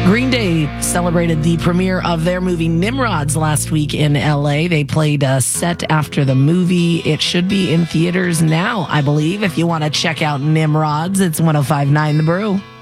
Green Day celebrated the premiere of their movie Nimrods last week in LA. They played a set after the movie. It should be in theaters now, I believe. If you want to check out Nimrods, it's 105.9 The Brew.